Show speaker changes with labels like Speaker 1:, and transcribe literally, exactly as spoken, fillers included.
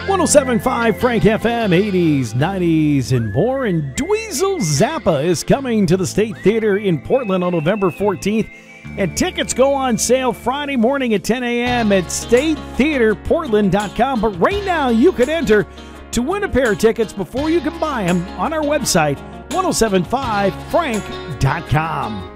Speaker 1: ten seventy-five Frank F M, eighties, nineties, and more. And Dweezil Zappa is coming to the State Theater in Portland on November fourteenth. And tickets go on sale Friday morning at ten a.m. at state theater portland dot com. But right now, you can enter to win a pair of tickets before you can buy them on our website, ten seventy-five frank dot com.